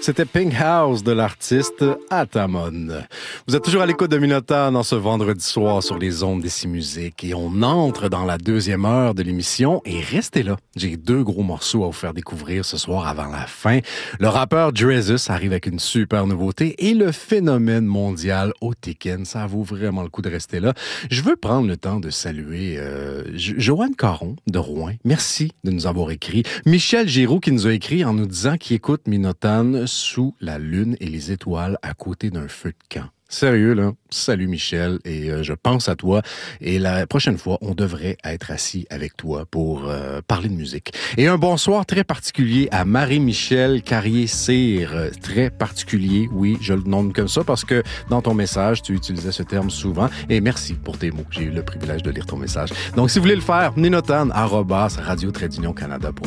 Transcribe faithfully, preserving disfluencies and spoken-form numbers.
c'était Pink House de l'artiste Atamon. Vous êtes toujours à l'écoute de Minotaure dans ce vendredi soir sur les ondes d'Ici Musique et on entre dans la deuxième heure de l'émission et restez là. J'ai deux gros morceaux à vous faire découvrir ce soir avant la fin. Le rappeur Drezus arrive avec une super nouveauté et le phénomène mondial Otiken. Ça vaut vraiment le coup de rester là. Je veux prendre le temps de saluer euh, jo- Joanne Caron de Rouen. Merci de nous avoir écrit. Michel Giroux qui nous a écrit en nous disant qu'il écoute Minotane sous la lune et les étoiles à côté d'un feu de camp. Sérieux, là? Salut Michel, et euh, je pense à toi. Et la prochaine fois, on devrait être assis avec toi pour euh, parler de musique. Et un bonsoir très particulier à Marie-Michel Carrier-Cyr. Euh, très particulier, oui, je le nomme comme ça parce que dans ton message, tu utilisais ce terme souvent. Et merci pour tes mots. J'ai eu le privilège de lire ton message. Donc, si vous voulez le faire, Ninotan, arrobas, radio trait d'union Canada pour